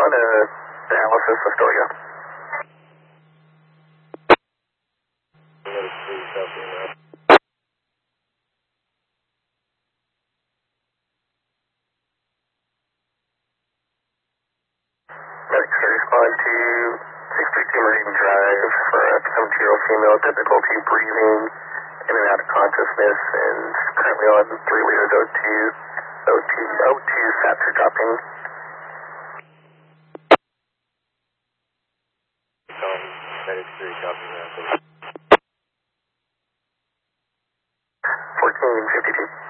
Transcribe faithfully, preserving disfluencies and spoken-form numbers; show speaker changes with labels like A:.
A: one, uh, dialysis, Astoria. Medics to respond to six three two Marine Drive for a seventy-year-old female, difficulty breathing, in and out of consciousness, and currently on three liters O two, O two, O two sats are dropping.
B: Um, Medics three, copy that.
A: fourteen fifty-two.